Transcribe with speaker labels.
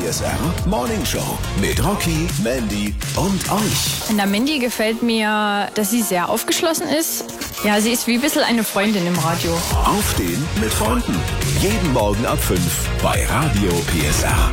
Speaker 1: PSR Morning Show mit Rocky, Mandy und euch.
Speaker 2: An der Mandy gefällt mir, dass sie sehr aufgeschlossen ist. Ja, sie ist wie ein bisschen eine Freundin im Radio.
Speaker 1: Aufstehen mit Freunden. Jeden Morgen ab 5 bei Radio PSR.